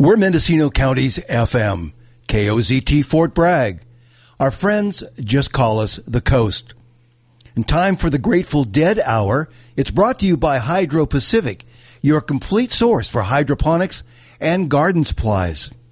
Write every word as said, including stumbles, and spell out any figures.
We're Mendocino County's F M, K O Z T Fort Bragg. Our friends just call us the Coast. In time for the Grateful Dead Hour, it's brought to you by Hydro Pacific, your complete source for hydroponics and garden supplies.